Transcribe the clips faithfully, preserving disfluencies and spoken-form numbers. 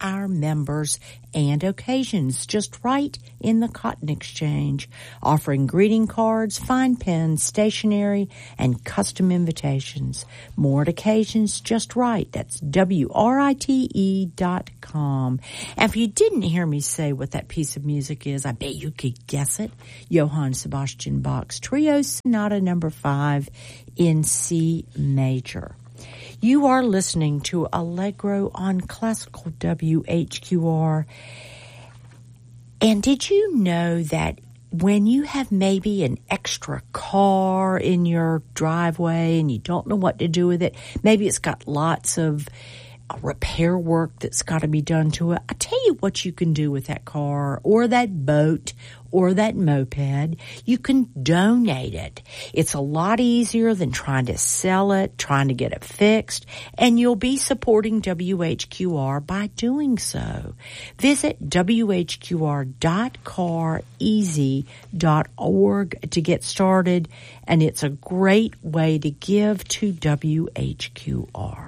our members and occasions just right in the Cotton Exchange, offering greeting cards, fine pens, stationery, and custom invitations. More at occasions just right. That's W R I T E dot com. And if you didn't hear me say what that piece of music is, I bet you could guess it. Johann Sebastian Bach's Trio Sonata number five in C major. You are listening to Allegro on Classical W H Q R. And did you know that when you have maybe an extra car in your driveway and you don't know what to do with it, maybe it's got lots of repair work that's got to be done to it. I tell you what you can do with that car or that boat or that moped. You can donate it. It's a lot easier than trying to sell it, trying to get it fixed, and you'll be supporting W H Q R by doing so. Visit W H Q R dot car easy dot org to get started, and it's a great way to give to W H Q R.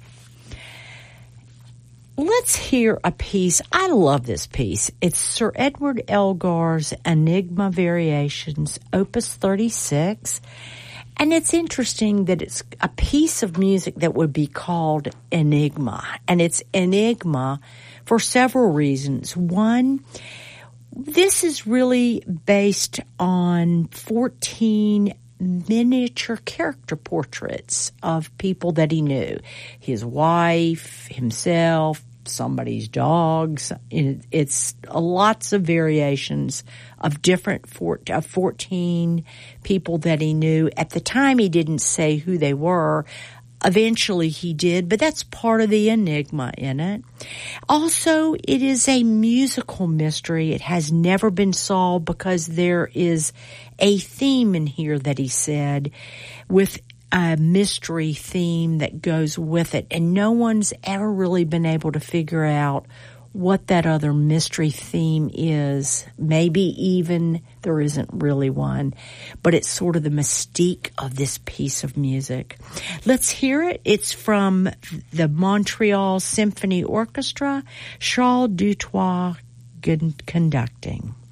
Let's hear a piece. I love this piece. It's Sir Edward Elgar's Enigma Variations, Opus thirty-six. And it's interesting that it's a piece of music that would be called Enigma. And it's Enigma for several reasons. One, this is really based on fourteen miniature character portraits of people that he knew. His wife, himself, somebody's dogs. It's lots of variations of different four, of fourteen people that he knew. At the time, he didn't say who they were. Eventually he did, but that's part of the enigma in it. Also, it is a musical mystery. It has never been solved because there is a theme in here that he said with a mystery theme that goes with it. And no one's ever really been able to figure out what that other mystery theme is. Maybe even there isn't really one, but it's sort of the mystique of this piece of music. Let's hear it. It's from the Montreal Symphony Orchestra, Charles Dutoit conducting.